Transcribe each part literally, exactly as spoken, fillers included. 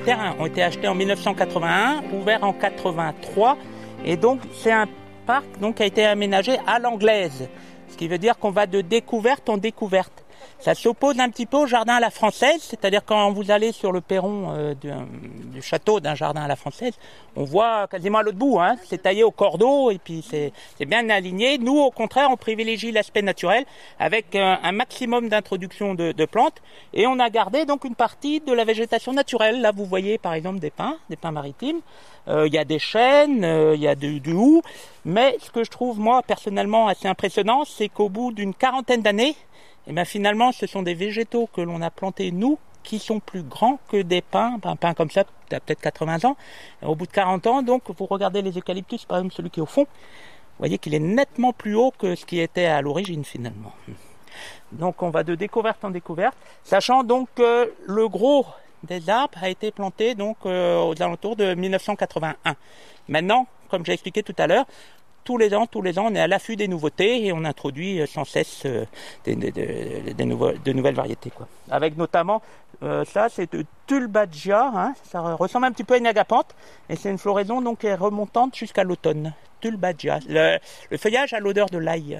terrains ont été achetés en dix-neuf cent quatre-vingt-un, ouverts en quatre-vingt-trois. Et donc, c'est un parc donc, qui a été aménagé à l'anglaise. Ce qui veut dire qu'on va de découverte en découverte. Ça s'oppose un petit peu au jardin à la française, c'est-à-dire quand vous allez sur le perron euh, du, du château d'un jardin à la française, on voit quasiment à l'autre bout, hein, c'est taillé au cordeau et puis c'est, c'est bien aligné. Nous, au contraire, on privilégie l'aspect naturel avec un, un maximum d'introduction de, de plantes et on a gardé donc une partie de la végétation naturelle. Là, vous voyez par exemple des pins, des pins maritimes. Il euh, y a des chênes, il euh, y a du, du houx, mais ce que je trouve moi personnellement assez impressionnant, c'est qu'au bout d'une quarantaine d'années, et bien finalement, ce sont des végétaux que l'on a plantés, nous, qui sont plus grands que des pins. Un pin comme ça, tu as peut-être quatre-vingts ans. Et au bout de quarante ans, donc, vous regardez les eucalyptus, par exemple celui qui est au fond, vous voyez qu'il est nettement plus haut que ce qui était à l'origine, finalement. Donc, on va de découverte en découverte, sachant donc que le gros des arbres a été planté donc, euh, aux alentours de dix-neuf cent quatre-vingt-un. Maintenant, comme j'ai expliqué tout à l'heure, tous les ans, tous les ans, on est à l'affût des nouveautés et on introduit sans cesse euh, des, des, des, des nouveaux, de nouvelles variétés, quoi. Avec notamment, euh, ça c'est de Tulbaggia, hein, ça ressemble un petit peu à une agapanthe et c'est une floraison donc qui est remontante jusqu'à l'automne. Tulbaggia, le, le feuillage a l'odeur de l'ail.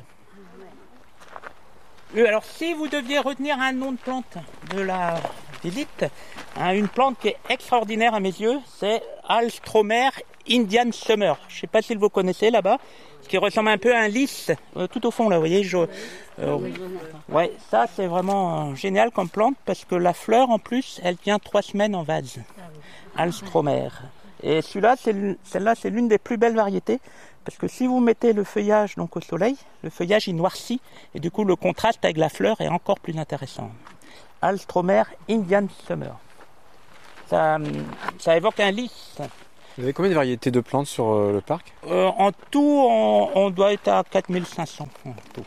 Euh, alors si vous deviez retenir un nom de plante de la visite, hein, une plante qui est extraordinaire à mes yeux, c'est Alstroemer Indian Summer. Je ne sais pas si vous connaissez là-bas, ce qui ressemble un peu à un lys, euh, tout au fond là, vous voyez. Je, euh, ouais, ça c'est vraiment euh, génial comme plante parce que la fleur en plus, elle tient trois semaines en vase. Alstroemer. Et celui-là, c'est, celle-là, c'est l'une des plus belles variétés parce que si vous mettez le feuillage donc au soleil, le feuillage il noircit et du coup le contraste avec la fleur est encore plus intéressant. Alstroemer Indian Summer. Ça, ça évoque un lys. Vous avez combien de variétés de plantes sur euh, le parc ? euh, En tout, on, on doit être à quatre mille cinq cents. En tout.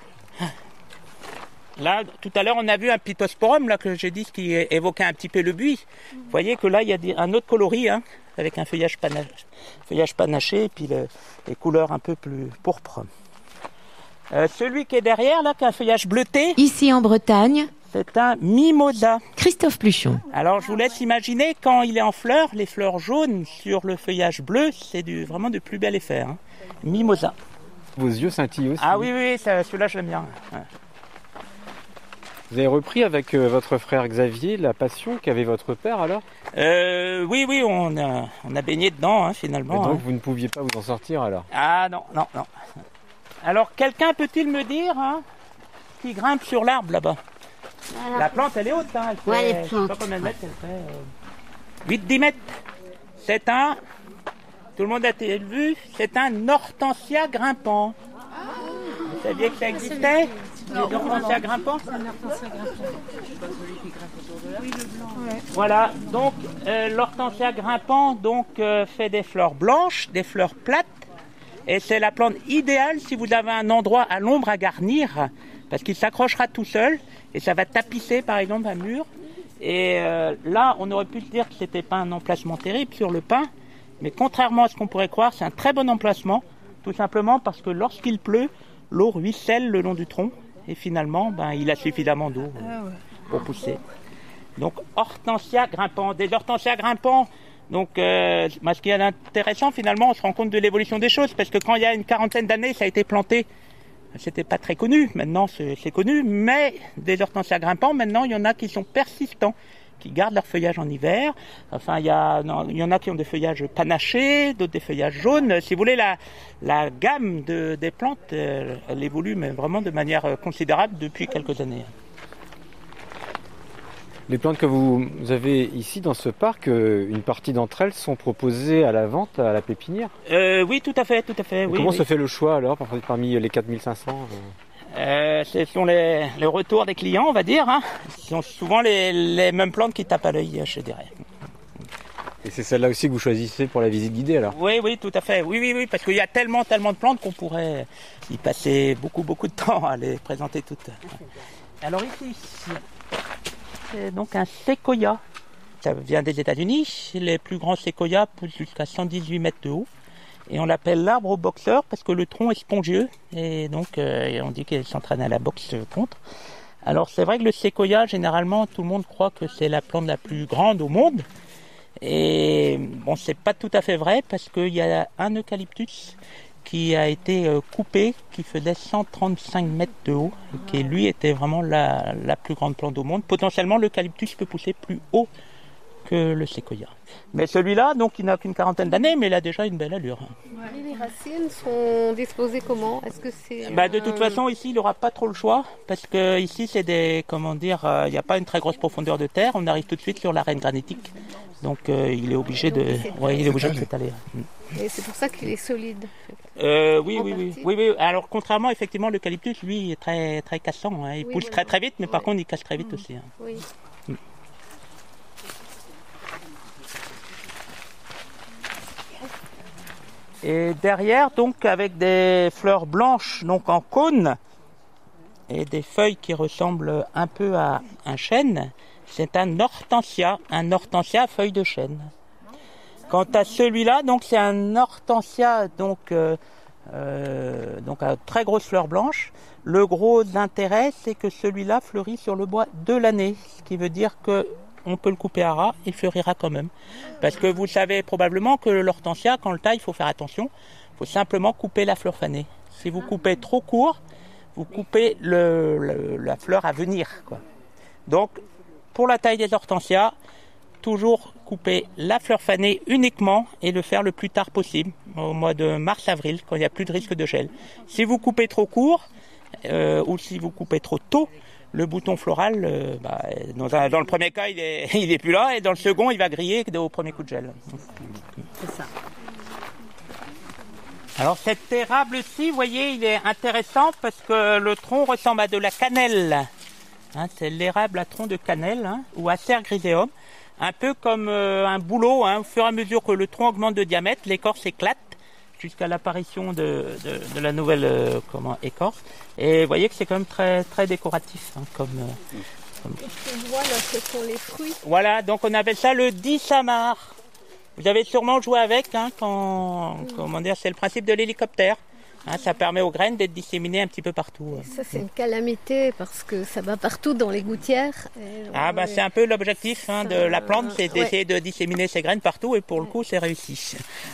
Là, tout à l'heure, on a vu un pittosporum, là, que j'ai dit, qui évoquait un petit peu le buis. Vous voyez que là, il y a des, un autre coloris, hein, avec un feuillage panaché, feuillage panaché et puis le, les couleurs un peu plus pourpres. Euh, celui qui est derrière, là, qui a un feuillage bleuté. Ici en Bretagne, c'est un mimosa. Christophe Pluchon. Alors, je vous laisse imaginer, quand il est en fleurs, les fleurs jaunes sur le feuillage bleu, c'est du, vraiment du plus bel effet. Hein. Mimosa. Vos yeux scintillent aussi. Ah oui, oui, ça, celui-là, je l'aime bien. Ouais. Vous avez repris avec euh, votre frère Xavier la passion qu'avait votre père alors ? euh, Oui, oui, on a, on a baigné dedans, hein, finalement. Et donc, hein. vous ne pouviez pas vous en sortir alors ? Ah non, non, non. Alors, quelqu'un peut-il me dire, hein, qui grimpe sur l'arbre là-bas ? Voilà. La plante, elle est haute, hein, elle fait, ouais, je ne sais pas combien de mètres elle fait, euh, huit dix mètres. C'est un, tout le monde a été vu, c'est un hortensia grimpant. Ah, vous saviez que ça existait, les hortensias grimpants ? C'est un hortensia grimpant. Oui, le blanc. Ouais. Voilà, donc euh, l'hortensia grimpant donc, euh, fait des fleurs blanches, des fleurs plates, et c'est la plante idéale si vous avez un endroit à l'ombre à garnir, parce qu'il s'accrochera tout seul et ça va tapisser par exemple un mur. Et euh, là, on aurait pu se dire que c'était pas un emplacement terrible sur le pin, mais contrairement à ce qu'on pourrait croire, c'est un très bon emplacement, tout simplement parce que lorsqu'il pleut, l'eau ruisselle le long du tronc et finalement, ben, il a suffisamment d'eau euh, pour pousser. Donc, hortensia grimpant, des hortensias grimpants. Donc, euh, ben, ce qui est intéressant, finalement, on se rend compte de l'évolution des choses, parce que quand il y a une quarantaine d'années, ça a été planté. C'était pas très connu, maintenant c'est, c'est connu, mais des hortensias grimpants, maintenant il y en a qui sont persistants, qui gardent leur feuillage en hiver. Enfin, il y, a, non, il y en a qui ont des feuillages panachés, d'autres des feuillages jaunes. Si vous voulez, la, la gamme de, des plantes, elle, elle évolue mais vraiment de manière considérable depuis quelques années. Les plantes que vous avez ici dans ce parc, une partie d'entre elles sont proposées à la vente à la pépinière ? euh, Oui, tout à fait, tout à fait. Oui, comment oui. se fait le choix alors parmi les quatre mille cinq cents euh, Ce sont les, les retours des clients, on va dire. Hein. Ce sont souvent les, les mêmes plantes qui tapent à l'œil, je dirais. Et c'est celle-là aussi que vous choisissez pour la visite guidée alors ? Oui, oui, tout à fait. Oui, oui, oui, parce qu'il y a tellement, tellement de plantes qu'on pourrait y passer beaucoup, beaucoup de temps à les présenter toutes. Alors ici... c'est donc un séquoia. Ça vient des États-Unis. Les plus grands séquoias poussent jusqu'à cent dix-huit mètres de haut. Et on l'appelle l'arbre au boxeur parce que le tronc est spongieux. Et donc, euh, on dit qu'il s'entraîne à la boxe contre. Alors, c'est vrai que le séquoia, généralement, tout le monde croit que c'est la plante la plus grande au monde. Et bon, c'est pas tout à fait vrai parce qu'il y a un eucalyptus qui a été coupé, qui faisait cent trente-cinq mètres de haut, et qui lui était vraiment la, la plus grande plante au monde. Potentiellement, l'eucalyptus peut pousser plus haut que le séquoia. Mais celui-là, donc, il n'a qu'une quarantaine d'années, mais il a déjà une belle allure. Et les racines sont disposées comment? Est-ce que c'est bah, de toute euh... façon, ici, il n'aura pas trop le choix, parce que ici, c'est des, comment dire, il euh, n'y a pas une très grosse profondeur de terre. On arrive tout de suite sur l'arène granitique, donc euh, il est obligé de, ouais, il est obligé de s'étaler. Et c'est pour ça qu'il est solide. Euh, oui, oui, oui, oui, oui. Alors, contrairement, effectivement, l'eucalyptus, lui, il est très, très cassant. Hein. Il oui, pousse oui, très, très vite, mais oui. Par contre, il casse très vite mmh. aussi. Hein. Oui. Mmh. Et derrière, donc, avec des fleurs blanches, donc en cône, et des feuilles qui ressemblent un peu à un chêne, c'est un hortensia, un hortensia à feuilles de chêne. Quant à celui-là, donc c'est un hortensia donc, euh, euh, donc à très grosses fleurs blanches. Le gros intérêt, c'est que celui-là fleurit sur le bois de l'année, ce qui veut dire que on peut le couper à ras, il fleurira quand même. Parce que vous savez probablement que l'hortensia, quand on le taille, il faut faire attention. Il faut simplement couper la fleur fanée. Si vous coupez trop court, vous coupez le, le, la fleur à venir, quoi. Donc, pour la taille des hortensias, toujours couper la fleur fanée uniquement et le faire le plus tard possible, au mois de mars-avril, quand il n'y a plus de risque de gel. Si vous coupez trop court, euh, ou si vous coupez trop tôt, le bouton floral, euh, bah, dans, un, dans le premier cas, il est, il est plus là, et dans le second, il va griller au premier coup de gel. C'est ça. Alors cet érable-ci, vous voyez, il est intéressant parce que le tronc ressemble à de la cannelle. Hein, c'est l'érable à tronc de cannelle, hein, ou Acer griseum. Un peu comme euh, un bouleau, hein, au fur et à mesure que le tronc augmente de diamètre, l'écorce éclate jusqu'à l'apparition de, de, de la nouvelle euh, comment, écorce. Et vous voyez que c'est quand même très, très décoratif. Hein, comme, euh, comme... Et ce qu'on voit là, ce sont les fruits. Voilà, donc on appelle ça le dissamar. Vous avez sûrement joué avec, hein, quand, mmh. comment dire, c'est le principe de l'hélicoptère. Hein, ça permet aux graines d'être disséminées un petit peu partout. Et ça, c'est une calamité parce que ça va partout dans les gouttières. Et ah, bah, c'est un peu l'objectif hein, de la plante, c'est d'essayer ouais. de disséminer ses graines partout et pour le coup, c'est réussi.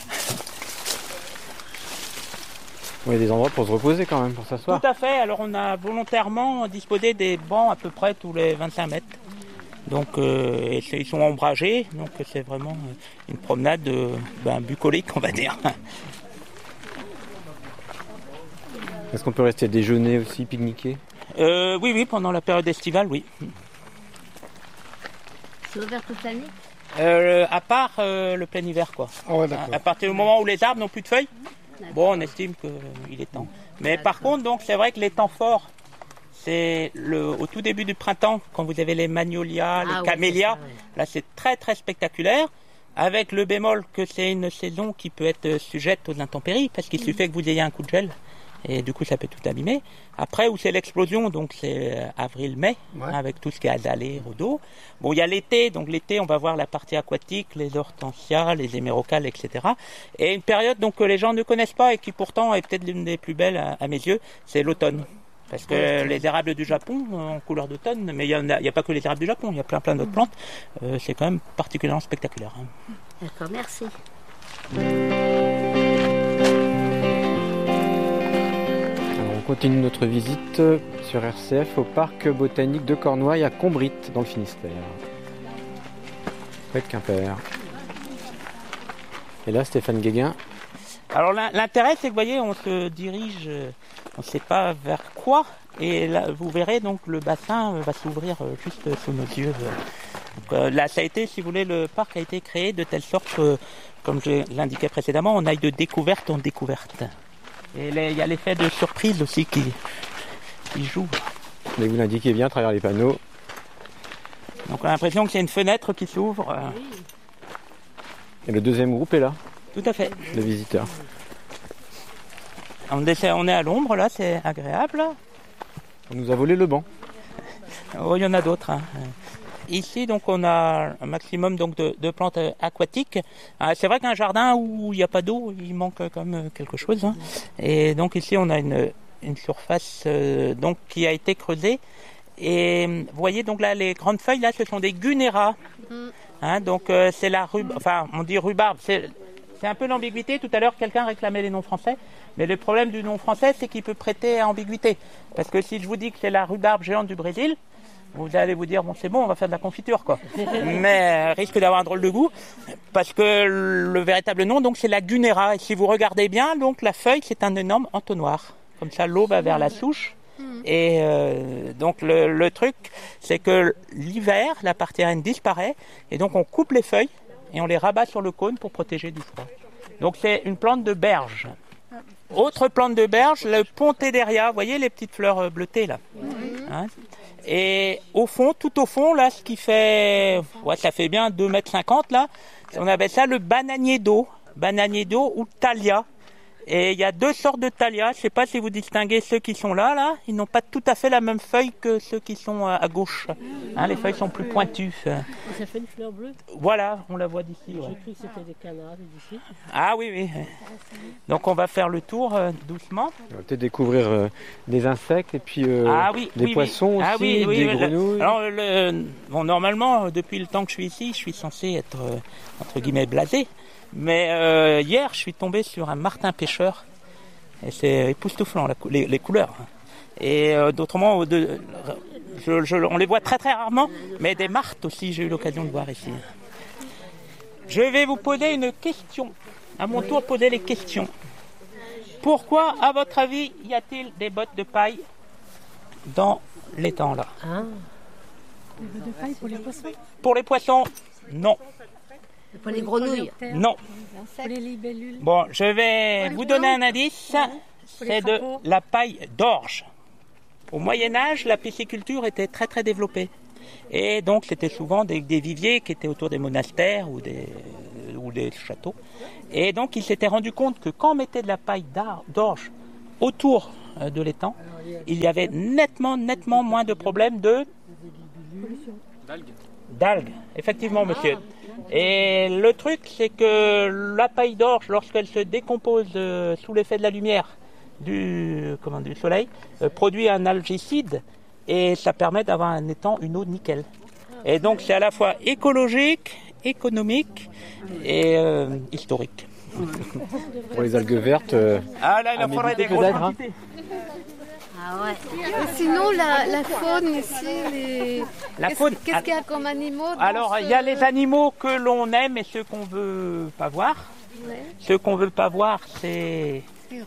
Il y a des endroits pour se reposer quand même, pour s'asseoir. Tout à fait. Alors, on a volontairement disposé des bancs à peu près tous les vingt-cinq mètres. Donc, euh, et ils sont ombragés, donc c'est vraiment une promenade euh, ben, bucolique, on va dire. Est-ce qu'on peut rester déjeuner aussi, pique-niquer ? euh, Oui, oui, pendant la période estivale, oui. C'est ouvert toute l'année ? euh, À part euh, le plein hiver, quoi. Oh, ouais, d'accord. À partir du moment où les arbres n'ont plus de feuilles, bon, on estime qu'il est temps. Mais d'accord. Par contre, donc, c'est vrai que les temps forts, c'est le, au tout début du printemps, quand vous avez les magnolias, les ah, camélias, ouais, ça, ouais. Là c'est très très spectaculaire, avec le bémol que c'est une saison qui peut être sujette aux intempéries, parce qu'il mmh. suffit que vous ayez un coup de gel, et du coup ça peut tout abîmer. Après où c'est l'explosion, donc c'est avril-mai, ouais. hein, avec tout ce qui est azalée, rhodo. Bon, il y a l'été, donc l'été on va voir la partie aquatique, les hortensias, les hémérocales, et cetera. Et une période donc que les gens ne connaissent pas et qui pourtant est peut-être l'une des plus belles à, à mes yeux, c'est l'automne. Parce que ouais, les érables du Japon en couleur d'automne, mais il n'y a, a pas que les érables du Japon, il y a plein plein d'autres plantes, euh, c'est quand même particulièrement spectaculaire. Hein. D'accord, merci. Alors, on continue notre visite sur R C F au parc botanique de Cornouailles à Combrit, dans le Finistère. Avec Quimper. Et là, Stéphane Guéguin. Alors l'intérêt, c'est que vous voyez, on se dirige, on ne sait pas vers quoi, et là, vous verrez donc le bassin va s'ouvrir juste sous nos yeux. Donc, là, ça a été, si vous voulez, le parc a été créé de telle sorte que, comme je l'indiquais précédemment, on aille de découverte en découverte. Et il y a l'effet de surprise aussi qui, qui joue. Mais vous l'indiquez bien à travers les panneaux. Donc on a l'impression qu'il y a une fenêtre qui s'ouvre. Et le deuxième groupe est là. Tout à fait. Les visiteurs. On est, on est à l'ombre, là, c'est agréable. On nous a volé le banc. Oh, il y en a d'autres. Hein. Ici, donc, on a un maximum donc, de, de plantes aquatiques. Ah, c'est vrai qu'un jardin où il n'y a pas d'eau, il manque quand même quelque chose. Hein. Et donc ici, on a une, une surface euh, donc, qui a été creusée. Et vous voyez, donc là, les grandes feuilles, là, ce sont des gunéras. Mm. Hein, donc euh, c'est la rhubarbe, enfin on dit rhubarbe, c'est, c'est un peu l'ambiguïté. Tout à l'heure quelqu'un réclamait les noms français, mais le problème du nom français c'est qu'il peut prêter à ambiguïté. Parce que si je vous dis que c'est la rhubarbe géante du Brésil, vous allez vous dire bon c'est bon on va faire de la confiture quoi. Mais euh, risque d'avoir un drôle de goût, parce que le véritable nom donc c'est la gunera. Et si vous regardez bien, donc la feuille c'est un énorme entonnoir. Comme ça l'eau va vers la souche. Et euh, donc le, le truc, c'est que l'hiver, la partie aérienne disparaît, et donc on coupe les feuilles et on les rabat sur le cône pour protéger du froid. Donc c'est une plante de berge. Autre plante de berge, le Pontederia, vous voyez les petites fleurs bleutées là. Hein, et au fond, tout au fond, là, ce qui fait, ouais, ça fait bien deux mètres cinquante là, on appelle ça le bananier d'eau, bananier d'eau ou thalia. Et il y a deux sortes de thalia. Je ne sais pas si vous distinguez ceux qui sont là, là. Ils n'ont pas tout à fait la même feuille que ceux qui sont à gauche. Hein, les feuilles sont plus pointues. Ça fait une fleur bleue. Voilà, on la voit d'ici. Ouais. J'ai cru que c'était des canards d'ici. Ah oui, oui. Donc on va faire le tour euh, doucement. On va peut-être découvrir euh, des insectes et puis euh, ah, oui, des oui, poissons oui. aussi, ah, oui, oui, des oui, grenouilles. Alors, le, bon, normalement, depuis le temps que je suis ici, je suis censé être euh, entre guillemets blasé. Mais euh, hier, je suis tombé sur un martin pêcheur. Et c'est époustouflant, la, les, les couleurs. Et euh, d'autrement, de, je, je, on les voit très très rarement, mais des martes aussi, j'ai eu l'occasion de voir ici. Je vais vous poser une question. À mon tour, poser les questions. Pourquoi, à votre avis, y a-t-il des bottes de paille dans l'étang là? Ah. Des bottes de paille pour les poissons? Pour les poissons, non. Pour les grenouilles? Non. Pour les libellules? Bon, je vais vous donner un indice. C'est de la paille d'orge. Au Moyen-Âge, la pisciculture était très très développée. Et donc, c'était souvent des, des viviers qui étaient autour des monastères ou des, ou des châteaux. Et donc, ils s'étaient rendus compte que quand on mettait de la paille d'orge autour de l'étang, il y avait nettement, nettement moins de problèmes de... D'algues. D'algues, effectivement, monsieur. Et le truc, c'est que la paille d'orge, lorsqu'elle se décompose euh, sous l'effet de la lumière du, comment, du soleil, euh, produit un algicide et ça permet d'avoir un étang, une eau nickel. Et donc c'est à la fois écologique, économique et euh, historique. Pour les algues vertes, euh, ah là, il en faudrait des grosses quantités. Ah ouais. Et sinon, la, la faune ici, les... la qu'est-ce, faune. Qu'est-ce qu'il y a comme animaux? Alors, il ce... y a les animaux que l'on aime et ceux qu'on veut pas voir. Ouais. Ceux qu'on veut pas voir, c'est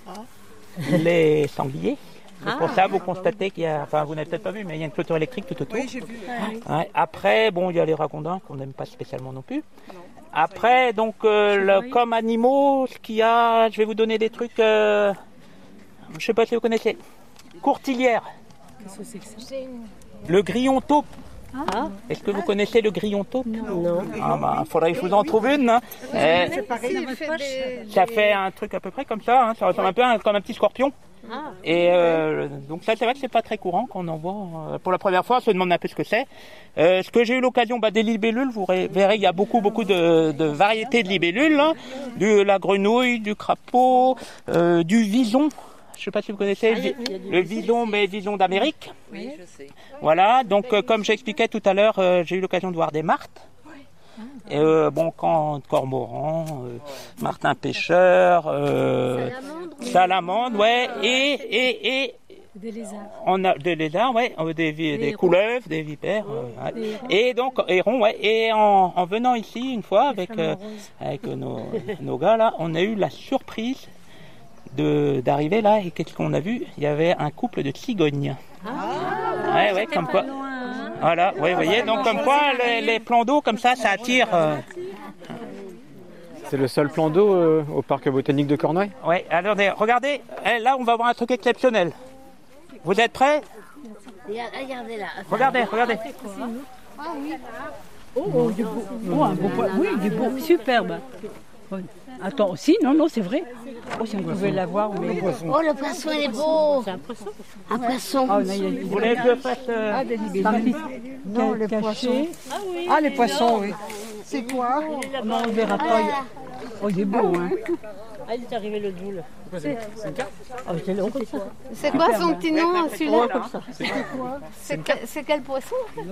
les sangliers. C'est ah, pour ça vous constatez qu'il y a, enfin vous n'avez peut-être pas vu, mais il y a une clôture électrique tout autour. Oui, j'ai vu. Ouais. Après, bon, il y a les ragondins qu'on n'aime pas spécialement non plus. Non. Après, donc, euh, le, comme animaux, ce qu'il y a, je vais vous donner des trucs, euh, je sais pas si vous connaissez. Courtilière. Qu'est-ce que c'est que ça? Le grillon taupe. Ah. Est-ce que vous connaissez le grillon taupe? Non. non. Ah bah, faudrait que je vous en trouve une. Hein. Eh, c'est pareil, ça, fait des, ça fait un truc à peu près comme ça. Hein. Ça ressemble un peu à, comme un petit scorpion. Ah. Et euh, donc ça, c'est vrai que c'est pas très courant qu'on en voit. Euh, pour la première fois, on se demande un peu ce que c'est. Euh, ce que j'ai eu l'occasion, bah, des libellules, vous verrez, il y a beaucoup, beaucoup de, de variétés de libellules. Hein. De la grenouille, du crapaud, euh, du vison. Je ne sais pas si vous connaissez ah, le, le vison, mais vison d'Amérique. Oui, je sais. Voilà, donc euh, comme j'expliquais tout à l'heure, euh, j'ai eu l'occasion de voir des martes. Et, euh, bon, quand cormoran, euh, martin pêcheur, euh, salamandre, salamandre, ouais, et et et des lézards. On a des lézards, ouais, des, des, des couleuvres, des vipères, euh, ouais. Et donc hérons, ouais. Et en, en venant ici une fois avec euh, avec nos, nos gars là, on a eu la surprise de d'arriver là et qu'est-ce qu'on a vu? Il y avait un couple de cigognes. Ah, ouais, ouais, comme quoi. Loin, hein. Voilà, ouais, vous voyez, donc comme quoi les, les plans d'eau comme ça, ça attire. Euh... C'est le seul plan d'eau euh, au parc botanique de Cornouailles? Ouais, alors regardez, là on va voir un truc exceptionnel. Vous êtes prêts? Regardez là. Regardez, regardez. Ah oui. Oh, oh, du beau. Oh, un beau poisson. Oui, du beau, superbe. Oui. Attends, si, non, non, c'est vrai. Oh, si on pouvait l'avoir, mais... Oh, le poisson, il est beau. C'est un poisson. Un poisson. Ah, oh, vous voulez que je fasse... Euh... Ah, des libellules. Non, les poissons. Ah, oui. Ah, les poissons, oui. C'est quoi? Non, on ne verra pas. Oh, il est beau, hein. Ah, il est arrivé le boule. C'est Ah, c'est long comme ça. c'est quoi son petit nom, celui-là? Ouais, comme ça. C'est que- c'est quel poisson?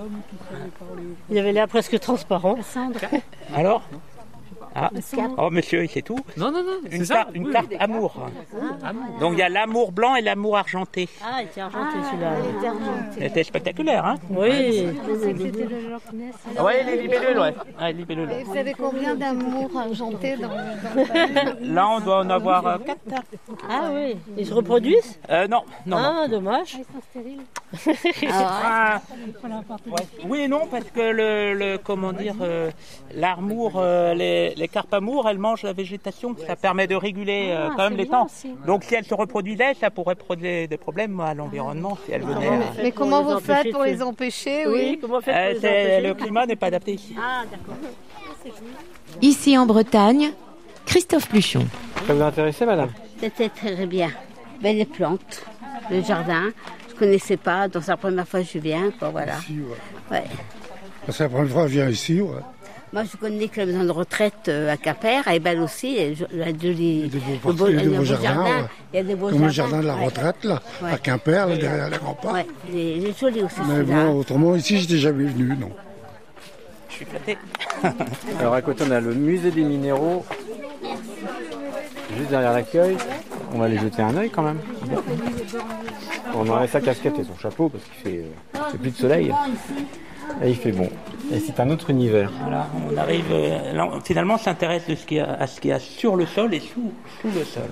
Il avait l'air presque transparent. Alors ah. Oh monsieur, c'est tout. Non, non, non, Une, car- une carte amour. Donc il y a l'amour blanc et l'amour argenté. Ah, il était argenté celui-là. C'était spectaculaire, hein? Oui. C'était le Loch Ness. Ouais, les libellules, ouais. Ouais, les libellules. Et vous avez combien d'amour argenté dans, dans le bateau? Là, on doit en avoir euh, quatre. Ah oui. Ils se reproduisent? Euh, non, non, non. Ah, dommage. Ils sont stériles. Ah, ouais. Oui et non, parce que le, le comment dire, euh, l'armour, euh, les, les carpes amour, elles mangent la végétation. Ça permet de réguler euh, Ah, quand même c'est les bien temps. aussi. Donc si elles se reproduisaient, ça pourrait poser des problèmes à l'environnement si elles venaient. comment à- on fait Mais pour comment les vous empêcher faites de pour se- les empêcher? Oui, Oui. comment on fait Euh, pour les c'est- empêcher? le climat n'est pas adapté ici. Ah, d'accord. Ici en Bretagne, Christophe Pluchon. Ça vous a intéressé, madame? C'était très bien. Belles plantes, le jardin. Je ne connaissais pas, donc c'est la première fois que je viens. Quoi, voilà. Ici, ouais. Ouais. C'est la première fois que je viens ici, ouais. Moi, je connais que la maison de retraite euh, à Quimper, elle est belle aussi. Elle a de Il y a des beaux, le beau- parties, il y a le des beaux beau jardins, jardin. ouais. Il y a des beaux Comme le jardins. jardin de la Ouais. retraite, là, Ouais. à Quimper, là, derrière les remparts. Ouais, il est, il est joli aussi Mais celui-là. bon, autrement, ici, j'étais jamais venu, non. Je suis flatté. Alors à côté, on a le musée des minéraux, juste derrière l'accueil. On va aller jeter un œil quand même. On enlève sa casquette et son chapeau parce qu'il fait, euh, il fait plus de soleil. Et il fait bon. Et c'est un autre univers. Voilà, on arrive. euh, là, on- finalement, on s'intéresse de ce qu'il y a, à ce qu'il y a sur le sol et sous, sous le sol.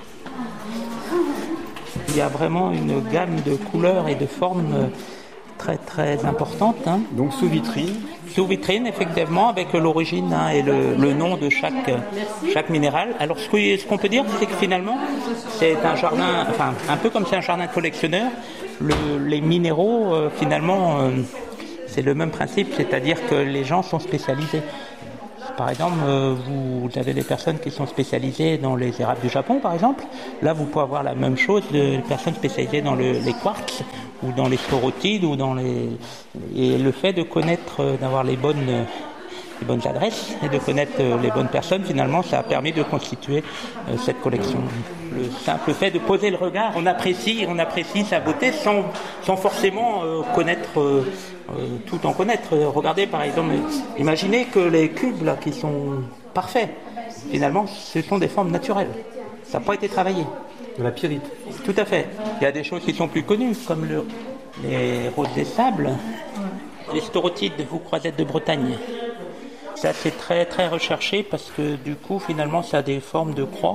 hein. Il y a vraiment une gamme de couleurs et de formes euh, très très importante. hein. Donc sous vitrine. Sous vitrine, effectivement, avec l'origine hein, et le, le nom de chaque, euh, chaque minéral. Alors, ce que- ce qu'on peut dire, c'est que finalement, c'est un jardin, enfin, un peu comme c'est un jardin collectionneur, le- les minéraux, euh, finalement, euh, c'est le même principe, c'est-à-dire que les gens sont spécialisés. Par exemple, euh, vous avez des personnes qui sont spécialisées dans les érables du Japon, par exemple. Là, vous pouvez avoir la même chose de personnes spécialisées dans le- les quartz ou dans les sporotides ou dans les. Et le fait de connaître, euh, d'avoir les bonnes, euh, les bonnes adresses et de connaître euh, les bonnes personnes, finalement, ça a permis de constituer euh, cette collection. Le simple fait de poser le regard, on apprécie, on apprécie sa beauté sans, sans forcément euh, connaître. euh, Euh, tout en connaître. Euh, Regardez par exemple, imaginez que les cubes là qui sont parfaits, finalement, ce sont des formes naturelles. Ça n'a pas été travaillé. De la pyrite. Tout à fait. Il y a des choses qui sont plus connues, comme le, les roses des sables, les storotides ou croisettes de Bretagne. Ça c'est très très recherché parce que du coup finalement ça a des formes de croix.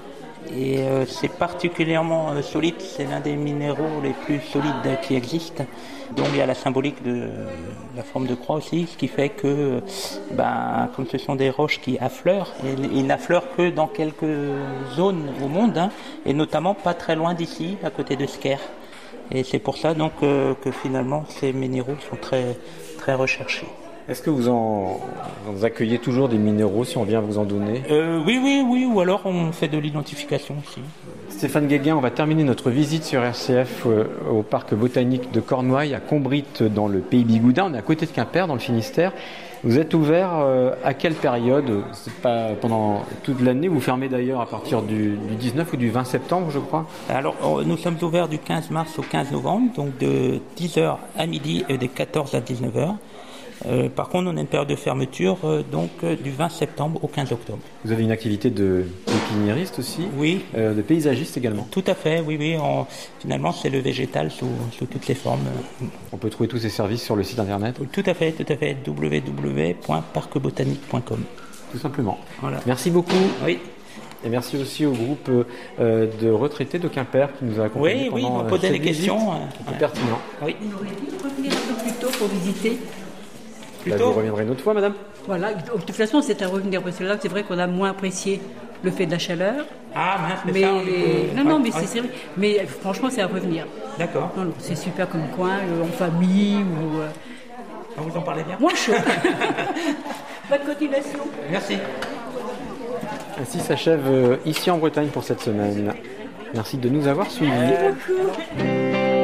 Et euh, c'est particulièrement euh, solide, c'est l'un des minéraux les plus solides qui existent. Donc il y a la symbolique de la forme de croix aussi, ce qui fait que, ben, comme ce sont des roches qui affleurent, et ils n'affleurent que dans quelques zones au monde, hein, et notamment pas très loin d'ici, à côté de Sker. Et c'est pour ça donc euh, que finalement ces minéraux sont très très recherchés. Est-ce que vous en vous accueillez toujours des minéraux si on vient vous en donner? Euh, oui, oui, oui, ou alors on fait de l'identification aussi. Stéphane Guéguin, on va terminer notre visite sur R C F euh, au parc botanique de Cornouailles à Combrites dans le pays Bigoudin. On est à côté de Quimper dans le Finistère. Vous êtes ouvert euh, à quelle période? C'est pas pendant toute l'année. Vous fermez d'ailleurs à partir du, du dix-neuf ou du vingt septembre, je crois. Alors, oh, nous sommes ouverts du quinze mars au quinze novembre, donc de dix heures à midi et de quatorze à dix-neuf heures. Euh, par contre, on a une période de fermeture euh, donc euh, du vingt septembre au quinze octobre. Vous avez une activité de pépiniériste aussi, Oui, euh, de paysagiste également. tout à fait, oui, oui. On- finalement, c'est le végétal sous, sous toutes les formes. On peut trouver tous ces services sur le site internet, Tout à fait, tout à fait. w w w point parc botanique point com. tout simplement. Voilà. Merci beaucoup. Oui, Et merci aussi au groupe euh, de retraités de Quimper qui nous a accompagnés oui, oui, pendant on euh, posait cette les visite. questions. euh, C'était ouais. pertinent. Oui, On aurait dû revenir un peu plus tôt pour visiter. Là, plutôt. vous reviendrez une autre fois, madame. Voilà, de toute façon, c'est à revenir parce que là, c'est vrai qu'on a moins apprécié le fait de la chaleur. Ah, mince, mais Mais ça, on est- non, non, ouais, mais ouais. c'est c'est vrai. Mais euh, franchement, c'est à revenir. D'accord. Non, non, c'est super comme coin, euh, en famille ou. euh, On vous en parlait bien. moins chaud. Bonne continuation. Merci. Ainsi s'achève euh, ici en Bretagne pour cette semaine. Merci de nous avoir suivis.